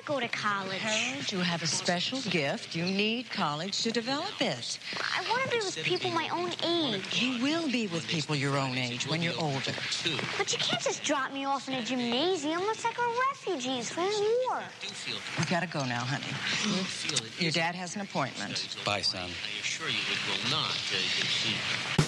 go to college. Harold, you have a special gift. You need college to develop it. I want to be with people my own age. You will be with people your own age when you're older. But you can't just drop me off in a gymnasium. It's like we're refugees from war. We've got to go now, honey. Your dad has an appointment. Bye, son. I assure you it will not.